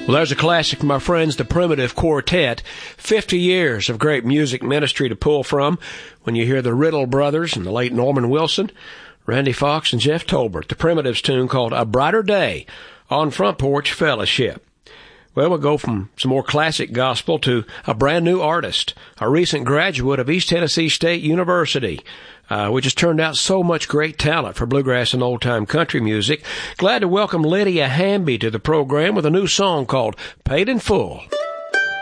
Well, there's a classic from our friends, the Primitive Quartet. 50 years of great music ministry to pull from when you hear the Riddle Brothers and the late Norman Wilson, Randy Fox, and Jeff Tolbert. The Primitives tune called A Brighter Day on Front Porch Fellowship. Well, we'll go from some more classic gospel to a brand new artist, a recent graduate of East Tennessee State University, which has turned out so much great talent for bluegrass and old-time country music. Glad to welcome Lydia Hamby to the program with a new song called Paid in Full.